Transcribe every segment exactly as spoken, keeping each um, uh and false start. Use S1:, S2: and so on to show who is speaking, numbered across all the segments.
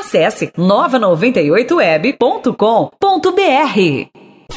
S1: Acesse nova noventa e oito web ponto com ponto br.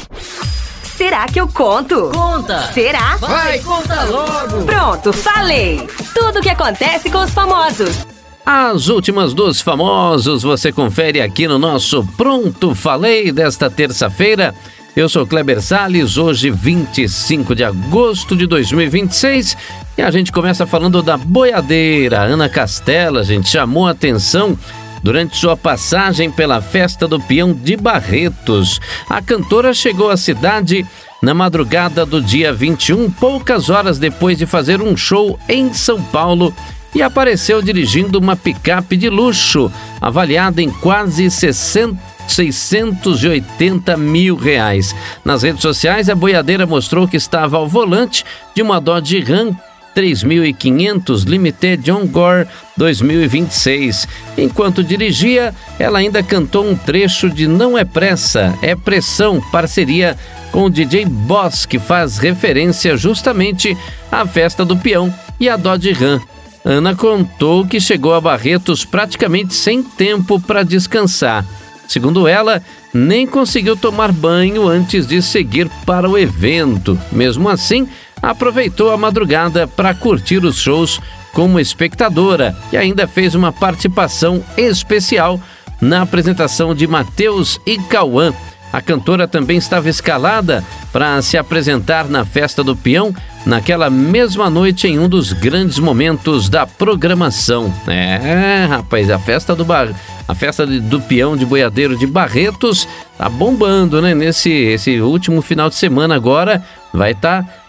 S2: Será que eu conto?
S3: Conta!
S2: Será?
S3: Vai, conta logo!
S2: Pronto, falei! Tudo o que acontece com os famosos.
S4: As últimas dos famosos você confere aqui no nosso Pronto Falei desta terça-feira. Eu sou Kleber Salles, hoje vinte e cinco de agosto de dois mil e vinte e seis, e a gente começa falando da boiadeira. Ana Castela, a gente chamou a atenção durante sua passagem pela Festa do Peão de Barretos. A cantora chegou à cidade na madrugada do dia vinte e um, poucas horas depois de fazer um show em São Paulo, e apareceu dirigindo uma picape de luxo, avaliada em quase seiscentos e oitenta mil reais. Nas redes sociais, a boiadeira mostrou que estava ao volante de uma Dodge Ram três mil e quinhentos Limited John Gore dois mil e vinte e seis. Enquanto dirigia, ela ainda cantou um trecho de Não é Pressa, é Pressão, parceria com o D J Boss, que faz referência justamente à Festa do Peão e à Dodge Ram. Ana contou que chegou a Barretos praticamente sem tempo para descansar. Segundo ela, nem conseguiu tomar banho antes de seguir para o evento. Mesmo assim, aproveitou a madrugada para curtir os shows como espectadora e ainda fez uma participação especial na apresentação de Matheus e Cauã. A cantora também estava escalada para se apresentar na Festa do Peão naquela mesma noite em um dos grandes momentos da programação. É, rapaz, a festa do bar... a festa do Peão de Boiadeiro de Barretos tá bombando, né? Nesse esse último final de semana agora vai estar tá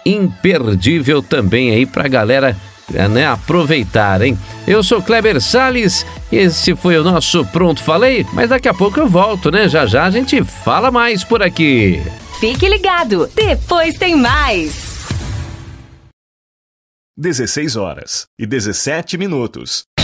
S4: imperdível também aí pra galera, né, aproveitar, hein? Eu sou Kleber Salles, esse foi o nosso Pronto Falei, mas daqui a pouco eu volto, né? Já já a gente fala mais por aqui.
S2: Fique ligado, depois tem mais.
S5: dezesseis horas e dezessete minutos.